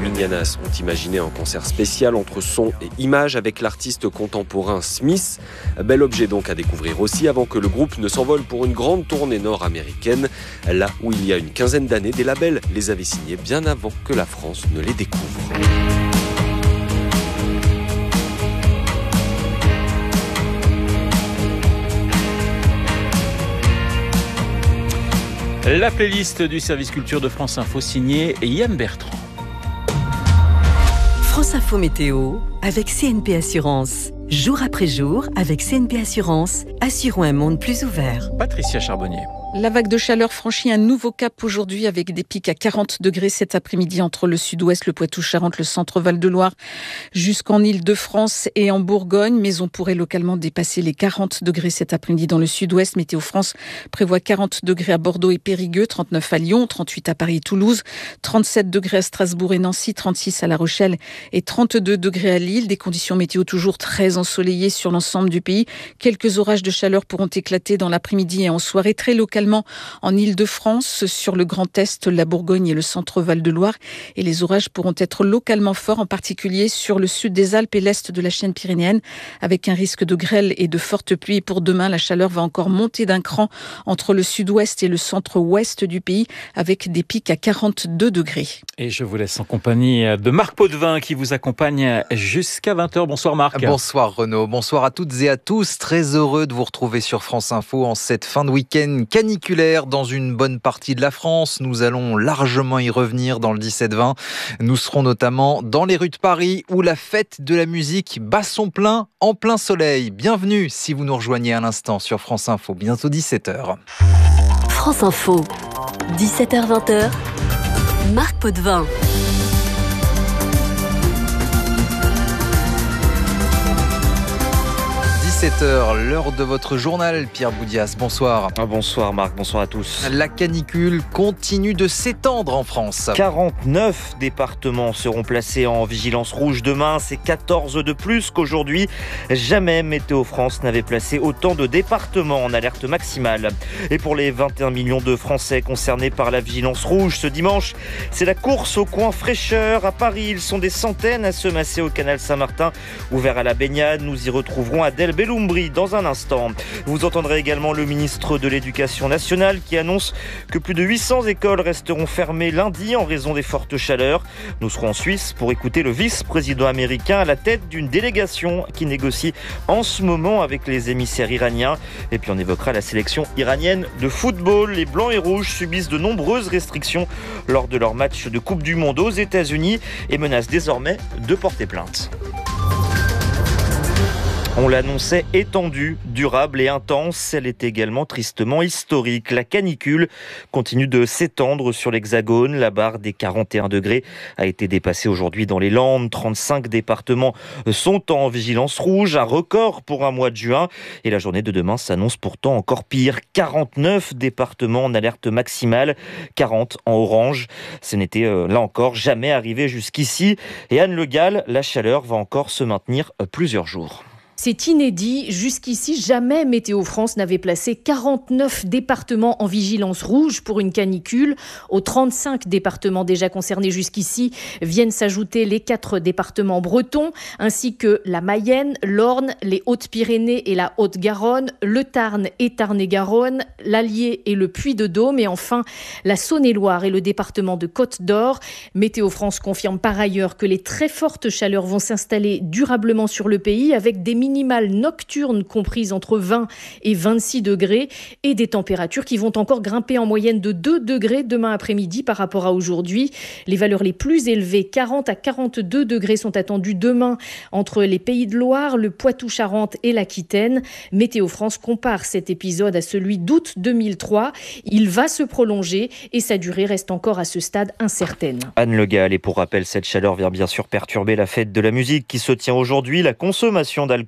Minianas ont imaginé un concert spécial entre son et image avec l'artiste contemporain Smith. Bel objet donc à découvrir aussi avant que le groupe ne s'envole pour une grande tournée nord-américaine. Là où il y a une quinzaine d'années, des labels les avaient signés bien avant que la France ne les découvre. La playlist du service culture de France Info signée Yann Bertrand. France Info Météo avec CNP Assurance. Jour après jour, avec CNP Assurance, assurons un monde plus ouvert. Patricia Charbonnier. La vague de chaleur franchit un nouveau cap aujourd'hui avec des pics à 40 degrés cet après-midi entre le sud-ouest, le Poitou-Charentes, le centre Val-de-Loire jusqu'en Île-de-France et en Bourgogne. Mais on pourrait localement dépasser les 40 degrés cet après-midi dans le sud-ouest. Météo France prévoit 40 degrés à Bordeaux et Périgueux, 39 à Lyon, 38 à Paris et Toulouse, 37 degrés à Strasbourg et Nancy, 36 à La Rochelle et 32 degrés à Lille. Des conditions météo toujours très ensoleillées sur l'ensemble du pays. Quelques orages de chaleur pourront éclater dans l'après-midi et en soirée, très localement en Île-de-France, sur le Grand Est, la Bourgogne et le centre Val-de-Loire. Et les orages pourront être localement forts, en particulier sur le sud des Alpes et l'est de la chaîne pyrénéenne, avec un risque de grêle et de fortes pluies. Et pour demain, la chaleur va encore monter d'un cran entre le sud-ouest et le centre-ouest du pays, avec des pics à 42 degrés. Et je vous laisse en compagnie de Marc Potvin qui vous accompagne jusqu'à 20h. Bonsoir Marc. Bonsoir Renaud, bonsoir à toutes et à tous. Très heureux de vous retrouver sur France Info en cette fin de week-end caniculaire dans une bonne partie de la France. Nous allons largement y revenir dans le 17-20. Nous serons notamment dans les rues de Paris où la fête de la musique bat son plein en plein soleil. Bienvenue si vous nous rejoignez à l'instant sur France Info, bientôt 17h. France Info, 17h-20h, Marc Potvin. 17h, l'heure de votre journal. Pierre Boudias, bonsoir. Bonsoir Marc, bonsoir à tous. La canicule continue de s'étendre en France. 49 départements seront placés en vigilance rouge demain. C'est 14 de plus qu'aujourd'hui. Jamais Météo France n'avait placé autant de départements en alerte maximale. Et pour les 21 millions de Français concernés par la vigilance rouge, ce dimanche, c'est la course au coin fraîcheur. À Paris, ils sont des centaines à se masser au canal Saint-Martin, ouvert à la baignade. Nous y retrouverons Adèle Belloubri dans un instant. Vous entendrez également le ministre de l'Éducation nationale qui annonce que plus de 800 écoles resteront fermées lundi en raison des fortes chaleurs. Nous serons en Suisse pour écouter le vice-président américain à la tête d'une délégation qui négocie en ce moment avec les émissaires iraniens. Et puis on évoquera la sélection iranienne de football. Les Blancs et Rouges subissent de nombreuses restrictions lors de leur match de Coupe du Monde aux États-Unis et menacent désormais de porter plainte. On l'annonçait étendue, durable et intense. Elle est également tristement historique. La canicule continue de s'étendre sur l'Hexagone. La barre des 41 degrés a été dépassée aujourd'hui dans les Landes. 35 départements sont en vigilance rouge, un record pour un mois de juin. Et la journée de demain s'annonce pourtant encore pire. 49 départements en alerte maximale, 40 en orange. Ce n'était là encore jamais arrivé jusqu'ici. Et Anne Le Gall, la chaleur va encore se maintenir plusieurs jours. C'est inédit. Jusqu'ici, jamais Météo France n'avait placé 49 départements en vigilance rouge pour une canicule. Aux 35 départements déjà concernés jusqu'ici viennent s'ajouter les 4 départements bretons, ainsi que la Mayenne, l'Orne, les Hautes-Pyrénées et la Haute-Garonne, le Tarn et Tarn-et-Garonne, l'Allier et le Puy-de-Dôme, et enfin la Saône-et-Loire et le département de Côte-d'Or. Météo France confirme par ailleurs que les très fortes chaleurs vont s'installer durablement sur le pays, avec des minimales nocturnes comprises entre 20 et 26 degrés et des températures qui vont encore grimper en moyenne de 2 degrés demain après-midi par rapport à aujourd'hui. Les valeurs les plus élevées, 40 à 42 degrés, sont attendues demain entre les Pays de Loire, le Poitou-Charentes et l'Aquitaine. Météo France compare cet épisode à celui d'août 2003. Il va se prolonger et sa durée reste encore à ce stade incertaine. Anne Le Gall, et pour rappel, cette chaleur vient bien sûr perturber la fête de la musique qui se tient aujourd'hui. La consommation d'alcool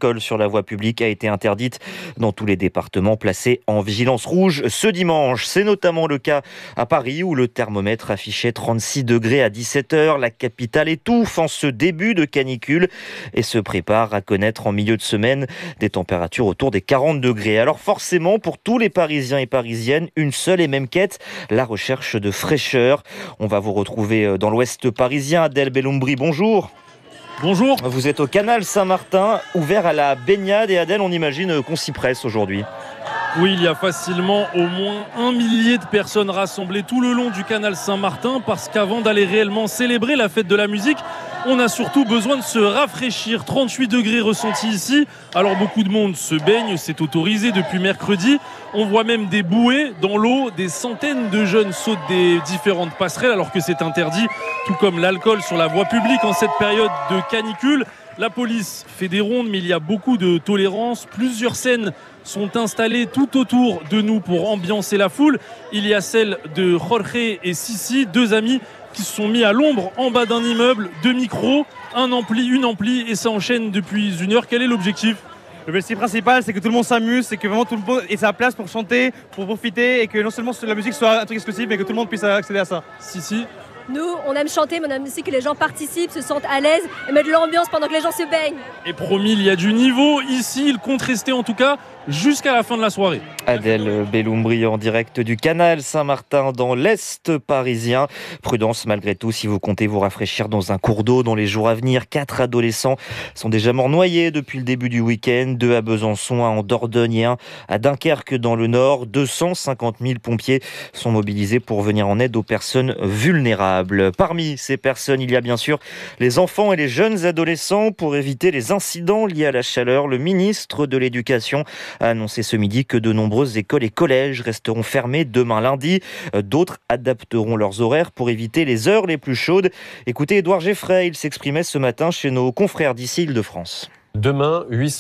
l'alcool sur la voie publique a été interdite dans tous les départements placés en vigilance rouge ce dimanche. C'est notamment le cas à Paris où le thermomètre affichait 36 degrés à 17h. La capitale étouffe en ce début de canicule et se prépare à connaître en milieu de semaine des températures autour des 40 degrés. Alors forcément, pour tous les Parisiens et Parisiennes, une seule et même quête, la recherche de fraîcheur. On va vous retrouver dans l'ouest parisien. Adèle Bellombri, bonjour. Bonjour. Vous êtes au canal Saint-Martin, ouvert à la baignade. Et Adèle, on imagine qu'on s'y presse aujourd'hui. Oui, il y a facilement au moins 1 millier de personnes rassemblées tout le long du canal Saint-Martin parce qu'avant d'aller réellement célébrer la fête de la musique, on a surtout besoin de se rafraîchir. 38 degrés ressentis ici. Alors beaucoup de monde se baigne, c'est autorisé depuis mercredi. On voit même des bouées dans l'eau. Des centaines de jeunes sautent des différentes passerelles alors que c'est interdit, tout comme l'alcool sur la voie publique en cette période de canicule. La police fait des rondes, mais il y a beaucoup de tolérance. Plusieurs scènes sont installées tout autour de nous pour ambiancer la foule. Il y a celle de Jorge et Sissi, deux amis qui se sont mis à l'ombre en bas d'un immeuble, 2 micros, un ampli, une ampli, et ça enchaîne depuis 1 heure. Quel est l'objectif ? L'objectif principal, c'est que tout le monde s'amuse, c'est que vraiment tout le monde ait sa place pour chanter, pour profiter, et que non seulement la musique soit un truc exclusif, mais que tout le monde puisse accéder à ça. Sissi ? Nous, on aime chanter, mais on aime aussi que les gens participent, se sentent à l'aise et mettent de l'ambiance pendant que les gens se baignent. Et promis, il y a du niveau. Ici, il compte rester en tout cas jusqu'à la fin de la soirée. Adèle Bellombri en direct du canal Saint-Martin dans l'Est parisien. Prudence malgré tout si vous comptez vous rafraîchir dans un cours d'eau dans les jours à venir. 4 adolescents sont déjà morts noyés depuis le début du week-end. 2 à Besançon, 1 en Dordogne et 1 à Dunkerque dans le Nord. 250 000 pompiers sont mobilisés pour venir en aide aux personnes vulnérables. Parmi ces personnes, il y a bien sûr les enfants et les jeunes adolescents. Pour éviter les incidents liés à la chaleur, le ministre de l'Éducation a annoncé ce midi que de nombreuses écoles et collèges resteront fermés demain lundi. D'autres adapteront leurs horaires pour éviter les heures les plus chaudes. Écoutez Édouard Geffray, il s'exprimait ce matin chez nos confrères d'ici Île-de-France. Demain,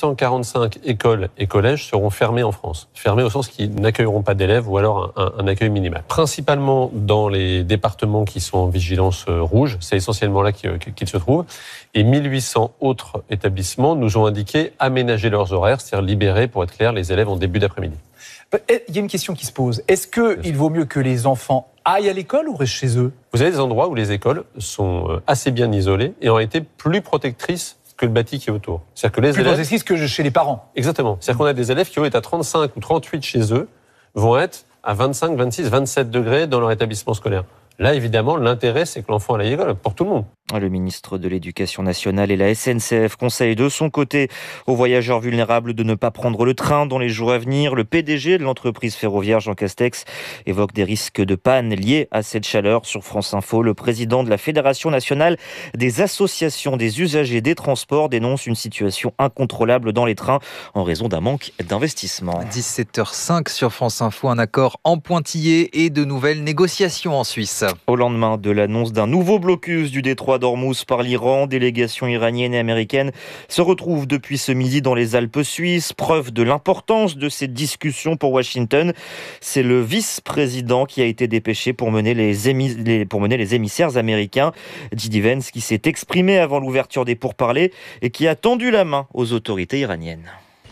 845 écoles et collèges seront fermés en France. Fermés au sens qu'ils n'accueilleront pas d'élèves ou alors un accueil minimal. Principalement dans les départements qui sont en vigilance rouge, c'est essentiellement là qu'ils se trouvent. Et 1800 autres établissements nous ont indiqué aménager leurs horaires, c'est-à-dire libérer, pour être clair, les élèves en début d'après-midi. Il y a une question qui se pose. Est-ce qu'il vaut mieux que les enfants aillent à l'école ou restent chez eux ? Vous avez des endroits où les écoles sont assez bien isolées et ont été plus protectrices que le bâti qui est autour. C'est-à-dire que les plus élèves... que chez les parents. Exactement. C'est-à-dire qu'on a des élèves qui, au lieu d'être à 35 ou 38 chez eux, vont être à 25, 26, 27 degrés dans leur établissement scolaire. Là, évidemment, l'intérêt, c'est que l'enfant aille à l'école, pour tout le monde. Le ministre de l'Éducation nationale et la SNCF conseillent de son côté aux voyageurs vulnérables de ne pas prendre le train dans les jours à venir. Le PDG de l'entreprise ferroviaire, Jean Castex, évoque des risques de panne liés à cette chaleur. Sur France Info, le président de la Fédération nationale des associations des usagers des transports dénonce une situation incontrôlable dans les trains en raison d'un manque d'investissement. 17h05 sur France Info, un accord en pointillé et de nouvelles négociations en Suisse. Au lendemain de l'annonce d'un nouveau blocus du détroit d'Ormuz par l'Iran, délégation iranienne et américaine se retrouvent depuis ce midi dans les Alpes suisses. Preuve de l'importance de cette discussion pour Washington. C'est le vice-président qui a été dépêché pour mener les émissaires américains. J.D. Vance qui s'est exprimé avant l'ouverture des pourparlers et qui a tendu la main aux autorités iraniennes.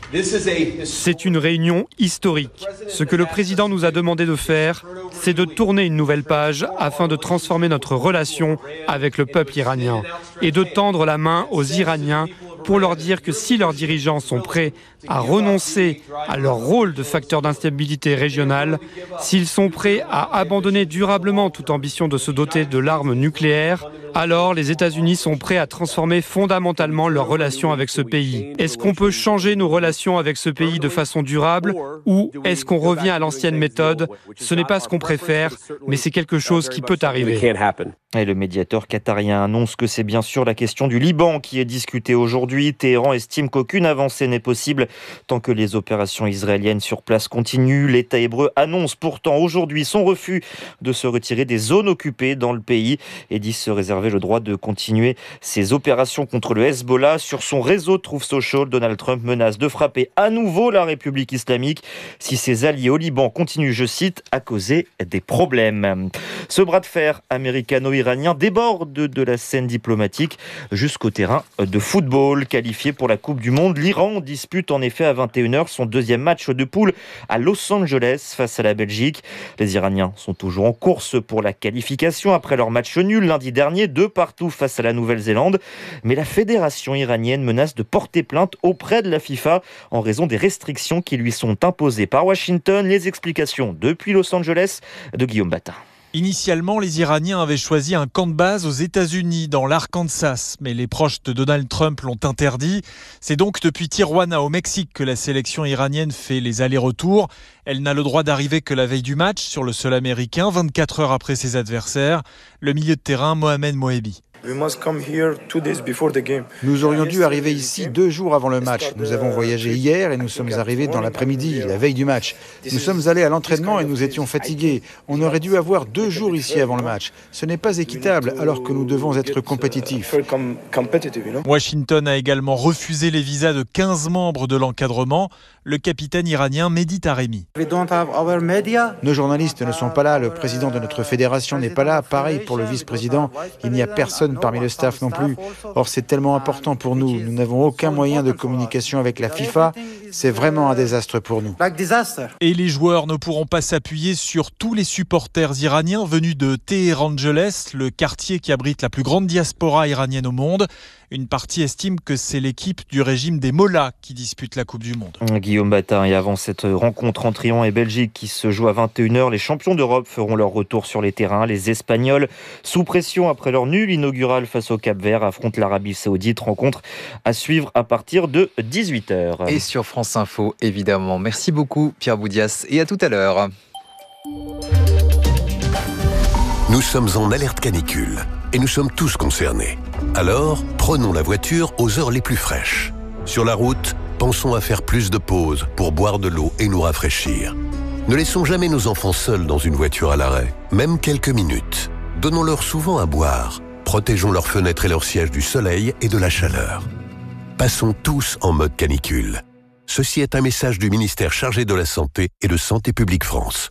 C'est une réunion historique. Ce que le président nous a demandé de faire, c'est de tourner une nouvelle page afin de transformer notre relation avec le peuple iranien et de tendre la main aux Iraniens pour leur dire que si leurs dirigeants sont prêts à renoncer à leur rôle de facteur d'instabilité régionale, s'ils sont prêts à abandonner durablement toute ambition de se doter de l'arme nucléaire, alors les États-Unis sont prêts à transformer fondamentalement leurs relations avec ce pays. Est-ce qu'on peut changer nos relations avec ce pays de façon durable ou est-ce qu'on revient à l'ancienne méthode ? Ce n'est pas ce qu'on préfère, mais c'est quelque chose qui peut arriver. Et le médiateur qatarien annonce que c'est bien sûr la question du Liban qui est discutée aujourd'hui. Téhéran estime qu'aucune avancée n'est possible tant que les opérations israéliennes sur place continuent. L'État hébreu annonce pourtant aujourd'hui son refus de se retirer des zones occupées dans le pays et dit se réserver le droit de continuer ses opérations contre le Hezbollah. Sur son réseau Truth Social, Donald Trump menace de frapper à nouveau la République islamique si ses alliés au Liban continuent, je cite, à causer des problèmes. Ce bras de fer américano-iranien déborde de la scène diplomatique jusqu'au terrain de football. poules qualifiées pour la Coupe du Monde. L'Iran dispute en effet à 21h son deuxième match de poule à Los Angeles face à la Belgique. Les Iraniens sont toujours en course pour la qualification après leur match nul lundi dernier, 2-2 face à la Nouvelle-Zélande. Mais la fédération iranienne menace de porter plainte auprès de la FIFA en raison des restrictions qui lui sont imposées par Washington. Les explications depuis Los Angeles de Guillaume Batin. Initialement, les Iraniens avaient choisi un camp de base aux États-Unis, dans l'Arkansas, mais les proches de Donald Trump l'ont interdit. C'est donc depuis Tijuana, au Mexique, que la sélection iranienne fait les allers-retours. Elle n'a le droit d'arriver que la veille du match, sur le sol américain, 24 heures après ses adversaires. Le milieu de terrain, Mohamed Moebi. Nous aurions dû arriver ici 2 jours avant le match. Nous avons voyagé hier et nous sommes arrivés dans l'après-midi, la veille du match. Nous sommes allés à l'entraînement et nous étions fatigués. On aurait dû avoir 2 jours ici avant le match. Ce n'est pas équitable alors que nous devons être compétitifs. Washington a également refusé les visas de 15 membres de l'encadrement. Le capitaine iranien Mehdi Taremi. Nos journalistes ne sont pas là, le président de notre fédération n'est pas là, pareil pour le vice-président, il n'y a personne parmi le staff non plus. Or c'est tellement important pour nous, nous n'avons aucun moyen de communication avec la FIFA, c'est vraiment un désastre pour nous. Et les joueurs ne pourront pas s'appuyer sur tous les supporters iraniens venus de Téhéran-Angeles, le quartier qui abrite la plus grande diaspora iranienne au monde. Une partie estime que c'est l'équipe du régime des Mollahs qui dispute la Coupe du Monde. Guillaume Batin, et avant cette rencontre entre Iran et Belgique qui se joue à 21h, les champions d'Europe feront leur retour sur les terrains. Les Espagnols, sous pression après leur nul inaugural face au Cap-Vert, affrontent l'Arabie Saoudite. Rencontre à suivre à partir de 18h. Et sur France Info, évidemment. Merci beaucoup Pierre Boudias et à tout à l'heure. Nous sommes en alerte canicule et nous sommes tous concernés. Alors, prenons la voiture aux heures les plus fraîches. Sur la route, pensons à faire plus de pauses pour boire de l'eau et nous rafraîchir. Ne laissons jamais nos enfants seuls dans une voiture à l'arrêt, même quelques minutes. Donnons-leur souvent à boire. Protégeons leurs fenêtres et leurs sièges du soleil et de la chaleur. Passons tous en mode canicule. Ceci est un message du ministère chargé de la Santé et de Santé publique France.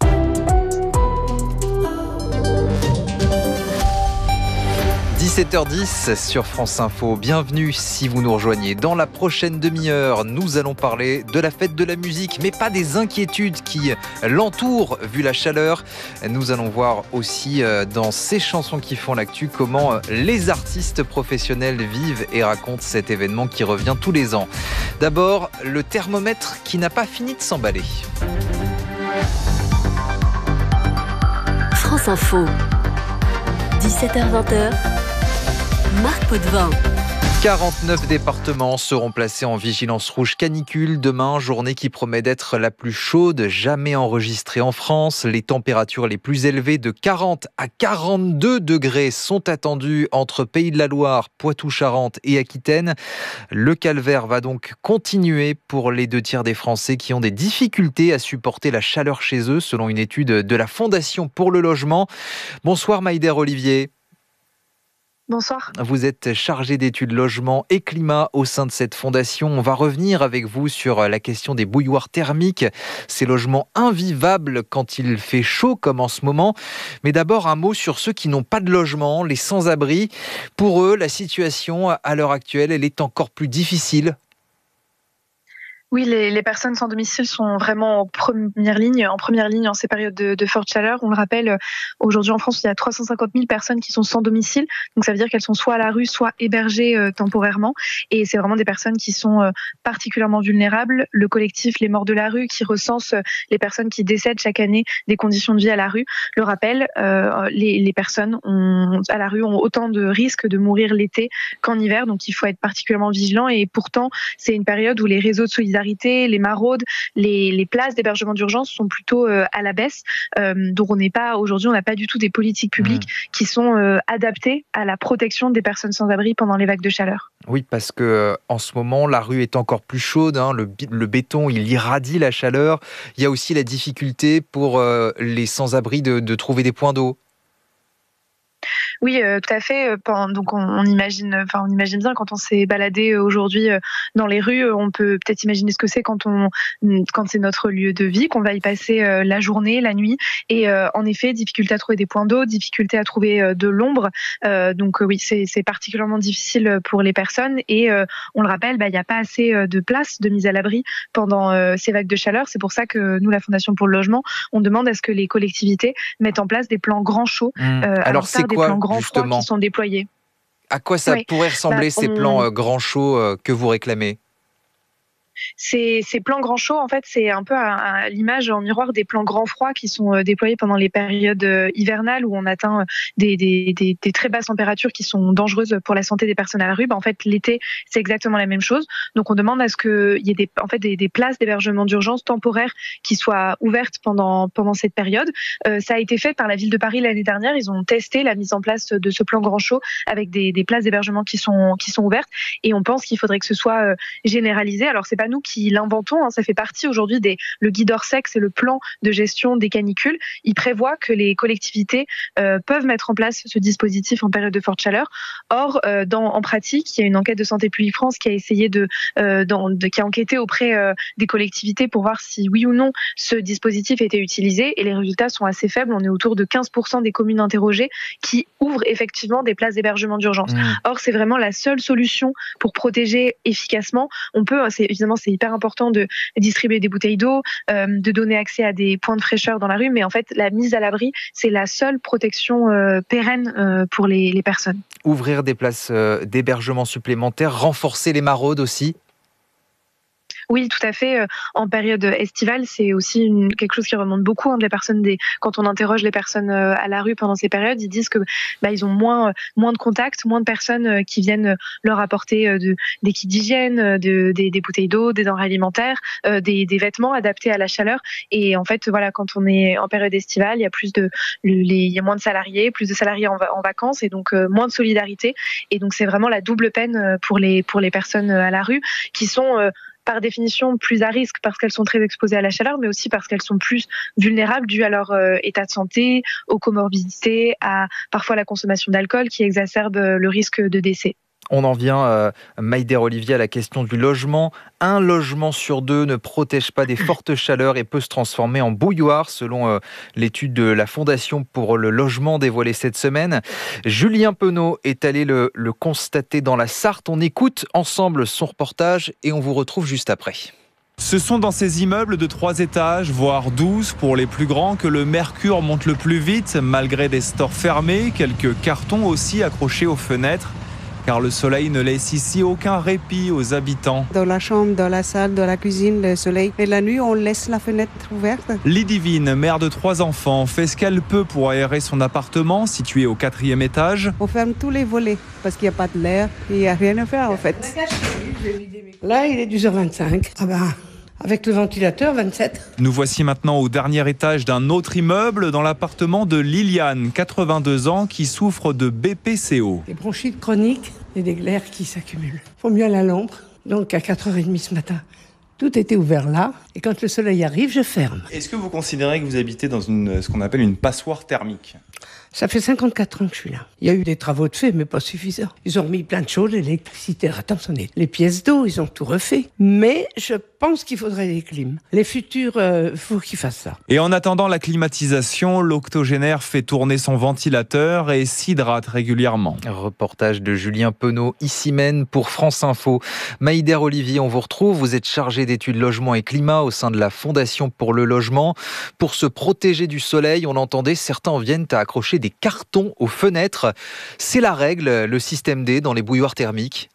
17h10 sur France Info. Bienvenue si vous nous rejoignez. Dans la prochaine demi-heure, nous allons parler de la fête de la musique, mais pas des inquiétudes qui l'entourent vu la chaleur. Nous allons voir aussi dans ces chansons qui font l'actu comment les artistes professionnels vivent et racontent cet événement qui revient tous les ans. D'abord, le thermomètre qui n'a pas fini de s'emballer. France Info, 17h-20h. Marc Potvin. 49 départements seront placés en vigilance rouge canicule demain, journée qui promet d'être la plus chaude jamais enregistrée en France. Les températures les plus élevées de 40 à 42 degrés sont attendues entre Pays de la Loire, Poitou-Charentes et Aquitaine. Le calvaire va donc continuer pour les 2 tiers des Français qui ont des difficultés à supporter la chaleur chez eux, selon une étude de la Fondation pour le logement. Bonsoir Maïder Olivier. Bonsoir. Vous êtes chargé d'études logement et climat au sein de cette fondation. On va revenir avec vous sur la question des bouilloires thermiques, ces logements invivables quand il fait chaud comme en ce moment. Mais d'abord un mot sur ceux qui n'ont pas de logement, les sans-abri. Pour eux, la situation à l'heure actuelle, elle est encore plus difficile. Oui, les personnes sans domicile sont vraiment en première ligne en ces périodes de forte chaleur. On le rappelle, aujourd'hui en France, il y a 350 000 personnes qui sont sans domicile. Donc ça veut dire qu'elles sont soit à la rue, soit hébergées temporairement. Et c'est vraiment des personnes qui sont particulièrement vulnérables. Le collectif Les Morts de la rue, qui recense les personnes qui décèdent chaque année des conditions de vie à la rue, le rappelle, les personnes à la rue ont autant de risques de mourir l'été qu'en hiver. Donc il faut être particulièrement vigilant. Et pourtant, c'est une période où les réseaux de solidarité, les maraudes, les places d'hébergement d'urgence sont plutôt à la baisse. Donc aujourd'hui, on n'a pas du tout des politiques publiques qui sont adaptées à la protection des personnes sans abri pendant les vagues de chaleur. Oui, parce que en ce moment, la rue est encore plus chaude. Le béton, il irradie la chaleur. Il y a aussi la difficulté pour les sans-abri de trouver des points d'eau. Oui, tout à fait. Donc on imagine bien quand on s'est baladé aujourd'hui dans les rues, on peut peut-être imaginer ce que c'est quand c'est notre lieu de vie, qu'on va y passer la journée, la nuit. Et en effet, difficulté à trouver des points d'eau, difficulté à trouver de l'ombre. Donc oui, c'est particulièrement difficile pour les personnes. Et on le rappelle, il n'y a pas assez de place de mise à l'abri pendant ces vagues de chaleur. C'est pour ça que nous, la Fondation pour le logement, on demande à ce que les collectivités mettent en place des plans grands chauds. Alors c'est des quoi plans grands froids justement qui sont déployés. À quoi ça pourrait ressembler ces plans grands chauds que vous réclamez ? Ces plans grands chauds, en fait, c'est un peu à l'image en miroir des plans grands froids qui sont déployés pendant les périodes hivernales où on atteint des très basses températures qui sont dangereuses pour la santé des personnes à la rue. En fait, l'été, c'est exactement la même chose. Donc, on demande à ce qu'il y ait des places d'hébergement d'urgence temporaires qui soient ouvertes pendant cette période. Ça a été fait par la ville de Paris l'année dernière. Ils ont testé la mise en place de ce plan grand chaud avec des places d'hébergement qui sont ouvertes. Et on pense qu'il faudrait que ce soit généralisé. Alors, c'est pas nous qui l'inventons, ça fait partie aujourd'hui le guide Orsec, c'est le plan de gestion des canicules. Il prévoit que les collectivités peuvent mettre en place ce dispositif en période de forte chaleur. Or, en pratique, il y a une enquête de Santé publique France qui a essayé qui a enquêté auprès des collectivités pour voir si oui ou non ce dispositif était utilisé, et les résultats sont assez faibles. On est autour de 15% des communes interrogées qui ouvrent effectivement des places d'hébergement d'urgence. Or, c'est vraiment la seule solution pour protéger efficacement. C'est hyper important de distribuer des bouteilles d'eau, de donner accès à des points de fraîcheur dans la rue, mais en fait, la mise à l'abri, c'est la seule protection pérenne pour les personnes. Ouvrir des places d'hébergement supplémentaires, renforcer les maraudes aussi ? Oui, tout à fait. En période estivale, c'est aussi quelque chose qui remonte beaucoup des personnes. Quand on interroge les personnes à la rue pendant ces périodes, ils disent que ils ont moins de contacts, moins de personnes qui viennent leur apporter des kits d'hygiène, des bouteilles d'eau, des denrées alimentaires, des vêtements adaptés à la chaleur. Et en fait, quand on est en période estivale, il y a moins de salariés, plus de salariés en vacances, et donc moins de solidarité. Et donc c'est vraiment la double peine pour les personnes à la rue qui sont par définition plus à risque parce qu'elles sont très exposées à la chaleur, mais aussi parce qu'elles sont plus vulnérables dû à leur état de santé, aux comorbidités, à parfois la consommation d'alcool qui exacerbe le risque de décès. On en vient, Maïder Olivier, à la question du logement. Un logement sur deux ne protège pas des fortes chaleurs et peut se transformer en bouilloire, selon l'étude de la Fondation pour le logement dévoilée cette semaine. Julien Penaud est allé le constater dans la Sarthe. On écoute ensemble son reportage et on vous retrouve juste après. Ce sont dans ces immeubles de 3 étages, voire 12 pour les plus grands, que le mercure monte le plus vite, malgré des stores fermés, quelques cartons aussi accrochés aux fenêtres. Car le soleil ne laisse ici aucun répit aux habitants. Dans la chambre, dans la salle, dans la cuisine, le soleil. Et la nuit, on laisse la fenêtre ouverte. Lidivine, mère de 3 enfants, fait ce qu'elle peut pour aérer son appartement, situé au 4e étage. On ferme tous les volets, parce qu'il n'y a pas de l'air, il n'y a rien à faire en fait. Là, il est 12h25. Avec le ventilateur, 27. Nous voici maintenant au dernier étage d'un autre immeuble, dans l'appartement de Liliane, 82 ans, qui souffre de BPCO. Des bronchites chroniques et des glaires qui s'accumulent. Faut mieux à la lampe, donc à 4h30 ce matin. Tout était ouvert là, et quand le soleil arrive, je ferme. Est-ce que vous considérez que vous habitez dans ce qu'on appelle une passoire thermique ? Ça fait 54 ans que je suis là. Il y a eu des travaux de fait, mais pas suffisants. Ils ont remis plein de choses, l'électricité, attendez, les pièces d'eau, ils ont tout refait. Mais je pense qu'il faudrait des clims. Les futurs, faut qu'ils fassent ça. Et en attendant la climatisation, l'octogénaire fait tourner son ventilateur et s'hydrate régulièrement. Reportage de Julien Penaud, ici même pour France Info. Maïder Olivier, on vous retrouve. Vous êtes chargé d'études logement et climat au sein de la Fondation pour le logement. Pour se protéger du soleil, on l'entendait, certains en viennent à accrocher des cartons aux fenêtres. C'est la règle, le système D dans les bouilloires thermiques.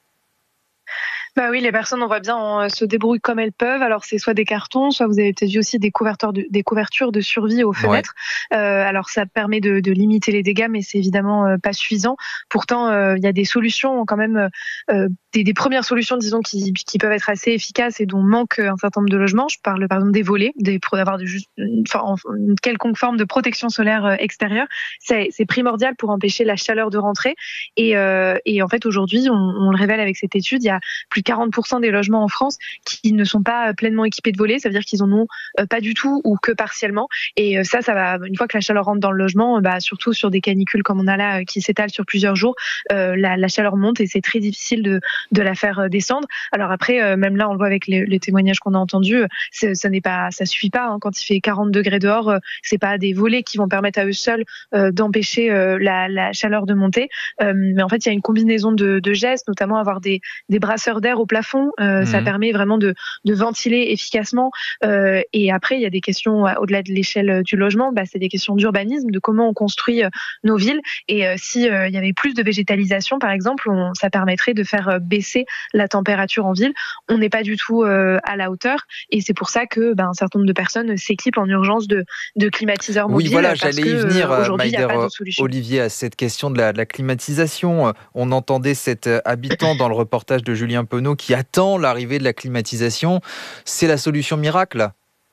Oui, les personnes, on voit bien, se débrouillent comme elles peuvent. Alors, c'est soit des cartons, soit vous avez peut-être vu aussi des couvertures de survie aux fenêtres. Ouais. Alors, ça permet de limiter les dégâts, mais c'est évidemment pas suffisant. Pourtant, il y a des solutions quand même, des premières solutions, disons, qui peuvent être assez efficaces et dont manque un certain nombre de logements. Je parle par exemple des volets, d'avoir une quelconque forme de protection solaire extérieure. C'est primordial pour empêcher la chaleur de rentrer. Et en fait, aujourd'hui, on le révèle avec cette étude, il y a plus de 40% des logements en France qui ne sont pas pleinement équipés de volets. Ça veut dire qu'ils en ont pas du tout ou que partiellement. Et ça va, une fois que la chaleur rentre dans le logement, surtout sur des canicules comme on a là qui s'étalent sur plusieurs jours, la chaleur monte et c'est très difficile de la faire descendre. Alors après, même là, on le voit avec les témoignages qu'on a entendus, ça suffit pas. Quand il fait 40 degrés dehors, c'est pas des volets qui vont permettre à eux seuls d'empêcher la chaleur de monter. Mais en fait, il y a une combinaison de gestes, notamment avoir des brasseurs d'air au plafond. Ça permet vraiment de ventiler efficacement. Et après, il y a des questions au-delà de l'échelle du logement. C'est des questions d'urbanisme, de comment on construit nos villes. Et si il y avait plus de végétalisation, par exemple, ça permettrait de faire baisser la température en ville. On n'est pas du tout à la hauteur. Et c'est pour ça que un certain nombre de personnes s'équipent en urgence de climatiseurs mobiles. Oui, voilà, j'allais y venir, aujourd'hui, il n'y a pas de solution. Olivier, à cette question de la climatisation. On entendait cet habitant dans le reportage de Julien Penaud qui attend l'arrivée de la climatisation. C'est la solution miracle ?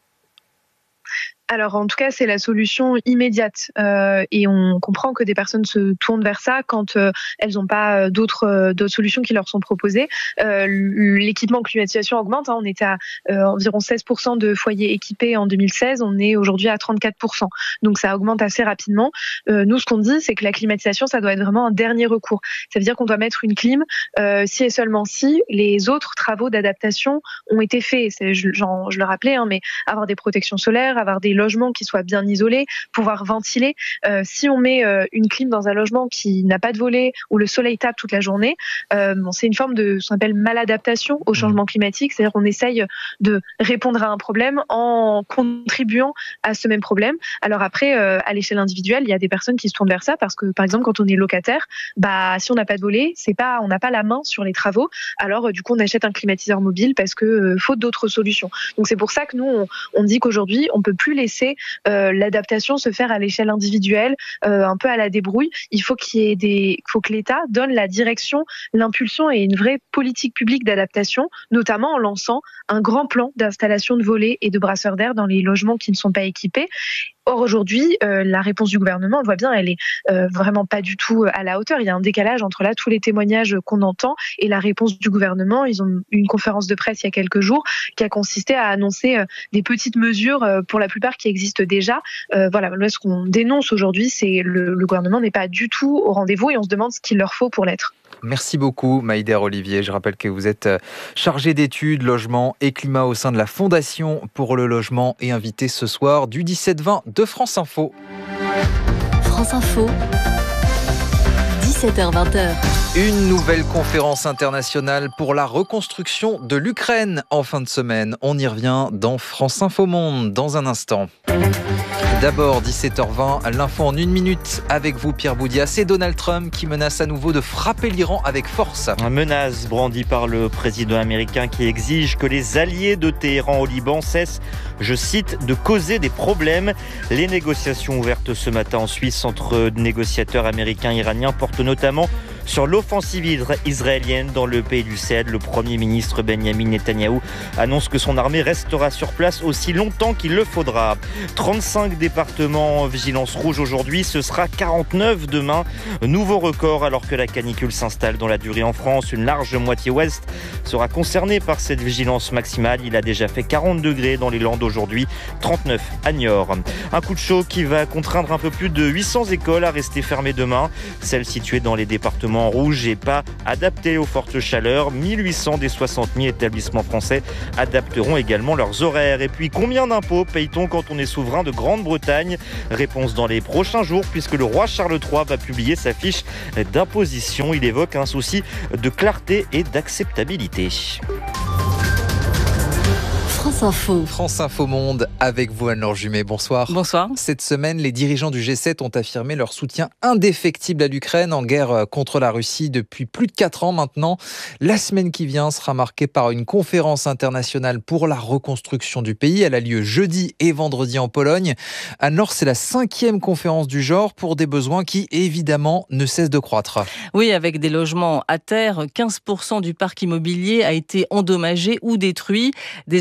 Alors en tout cas, c'est la solution immédiate et on comprend que des personnes se tournent vers ça quand elles n'ont pas d'autres solutions qui leur sont proposées. L'équipement climatisation augmente. On était à environ 16% de foyers équipés en 2016. On est aujourd'hui à 34%. Donc ça augmente assez rapidement. Nous, ce qu'on dit, c'est que la climatisation, ça doit être vraiment un dernier recours. Ça veut dire qu'on doit mettre une clim si et seulement si les autres travaux d'adaptation ont été faits. Je le rappelais, mais avoir des protections solaires, avoir des logements qui soient bien isolés, pouvoir ventiler. Si on met une clim dans un logement qui n'a pas de volet, où le soleil tape toute la journée, c'est une forme de ce qu'on appelle maladaptation au changement climatique, c'est-à-dire qu'on essaye de répondre à un problème en contribuant à ce même problème. Alors après, à l'échelle individuelle, il y a des personnes qui se tournent vers ça parce que, par exemple, quand on est locataire, si on n'a pas de volet, on n'a pas la main sur les travaux. Alors du coup, on achète un climatiseur mobile parce que faute d'autres solutions. Donc c'est pour ça que nous, on dit qu'aujourd'hui, on peut plus laisser l'adaptation se faire à l'échelle individuelle, un peu à la débrouille. Il faut faut que l'État donne la direction, l'impulsion et une vraie politique publique d'adaptation, notamment en lançant un grand plan d'installation de volets et de brasseurs d'air dans les logements qui ne sont pas équipés. Or, aujourd'hui, la réponse du gouvernement, on le voit bien, elle est vraiment pas du tout à la hauteur. Il y a un décalage entre tous les témoignages qu'on entend et la réponse du gouvernement. Ils ont eu une conférence de presse il y a quelques jours qui a consisté à annoncer des petites mesures, pour la plupart qui existent déjà. Voilà, ce qu'on dénonce aujourd'hui, c'est le gouvernement n'est pas du tout au rendez-vous et on se demande ce qu'il leur faut pour l'être. Merci beaucoup Maïder Olivier. Je rappelle que vous êtes chargé d'études, logement et climat au sein de la Fondation pour le logement et invité ce soir du 17-20 de France Info. France Info, 17h-20h. Une nouvelle conférence internationale pour la reconstruction de l'Ukraine en fin de semaine. On y revient dans France Info Monde dans un instant. D'abord, 17h20, l'info en 1 minute avec vous, Pierre Boudias. C'est Donald Trump qui menace à nouveau de frapper l'Iran avec force. Une menace brandie par le président américain qui exige que les alliés de Téhéran au Liban cessent, je cite, de causer des problèmes. Les négociations ouvertes ce matin en Suisse entre négociateurs américains et iraniens portent notamment sur l'offensive israélienne dans le pays du Sahel. Le Premier ministre Benjamin Netanyahou annonce que son armée restera sur place aussi longtemps qu'il le faudra. 35 départements en vigilance rouge aujourd'hui, ce sera 49 demain. Nouveau record alors que la canicule s'installe dans la durée en France. Une large moitié ouest sera concernée par cette vigilance maximale. Il a déjà fait 40 degrés dans les Landes aujourd'hui, 39 à Niort. Un coup de chaud qui va contraindre un peu plus de 800 écoles à rester fermées demain. Celles situées dans les départements rouges et pas adaptés aux fortes chaleurs. 1800 des 60 000 établissements français adapteront également leurs horaires. Et puis, combien d'impôts paye-t-on quand on est souverain de Grande-Bretagne ? Réponse dans les prochains jours, puisque le roi Charles III va publier sa fiche d'imposition. Il évoque un souci de clarté et d'acceptabilité. France Info Monde avec vous, Anne-Laure Jumet. Bonsoir. Bonsoir. Cette semaine, les dirigeants du G7 ont affirmé leur soutien indéfectible à l'Ukraine en guerre contre la Russie depuis plus de 4 ans maintenant. La semaine qui vient sera marquée par une conférence internationale pour la reconstruction du pays. Elle a lieu jeudi et vendredi en Pologne. Anne-Laure, c'est la 5e conférence du genre pour des besoins qui, évidemment, ne cessent de croître. Oui, avec des logements à terre, 15% du parc immobilier a été endommagé ou détruit. Des infrastructures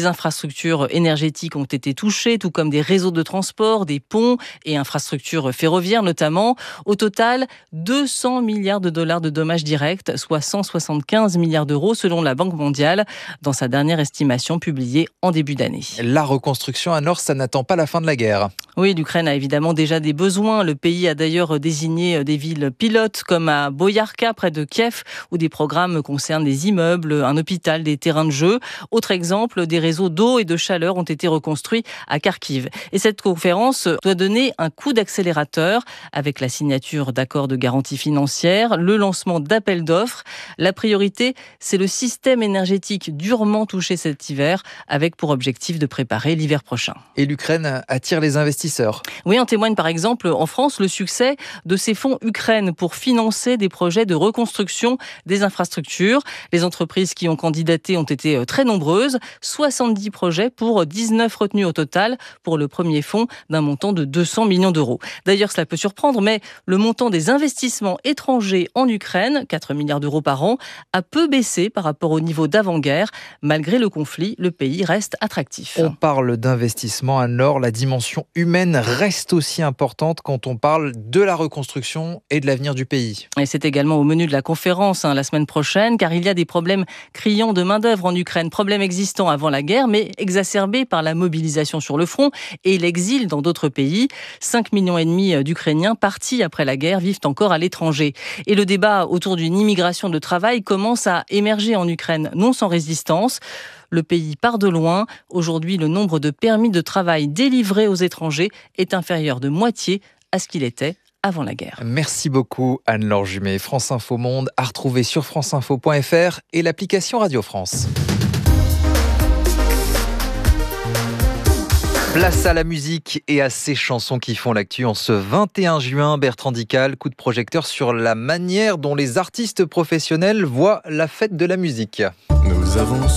infrastructures énergétiques ont été touchées, tout comme des réseaux de transport, des ponts et infrastructures ferroviaires notamment. Au total, 200 milliards de dollars de dommages directs, soit 175 milliards d'euros selon la Banque mondiale, dans sa dernière estimation publiée en début d'année. La reconstruction à Nord, ça n'attend pas la fin de la guerre. Oui, l'Ukraine a évidemment déjà des besoins. Le pays a d'ailleurs désigné des villes pilotes comme à Boyarka, près de Kiev, où des programmes concernent des immeubles, un hôpital, des terrains de jeu. Autre exemple, des réseaux d'eau et de chaleur ont été reconstruits à Kharkiv. Et cette conférence doit donner un coup d'accélérateur avec la signature d'accords de garantie financière, le lancement d'appels d'offres. La priorité, c'est le système énergétique durement touché cet hiver, avec pour objectif de préparer l'hiver prochain. Et l'Ukraine attire les investisseurs. Oui, en témoigne par exemple en France le succès de ces fonds Ukraine pour financer des projets de reconstruction des infrastructures. Les entreprises qui ont candidaté ont été très nombreuses, 70 projets pour 19 retenus au total pour le premier fonds d'un montant de 200 millions d'euros. D'ailleurs, cela peut surprendre, mais le montant des investissements étrangers en Ukraine, 4 milliards d'euros par an, a peu baissé par rapport au niveau d'avant-guerre. Malgré le conflit, le pays reste attractif. On parle d'investissement à Nord, la dimension humaine reste aussi importante quand on parle de la reconstruction et de l'avenir du pays. Et c'est également au menu de la conférence la semaine prochaine, car il y a des problèmes criants de main-d'œuvre en Ukraine. Problèmes existants avant la guerre, mais exacerbés par la mobilisation sur le front et l'exil dans d'autres pays. 5,5 millions d'Ukrainiens partis après la guerre vivent encore à l'étranger. Et le débat autour d'une immigration de travail commence à émerger en Ukraine, non sans résistance. Le pays part de loin. Aujourd'hui, le nombre de permis de travail délivrés aux étrangers est inférieur de moitié à ce qu'il était avant la guerre. Merci beaucoup Anne-Laure Jumet. France Info Monde à retrouver sur franceinfo.fr et l'application Radio France. Place à la musique et à ces chansons qui font l'actu en ce 21 juin. Bertrand Dical, coup de projecteur sur la manière dont les artistes professionnels voient la fête de la musique. Nous avons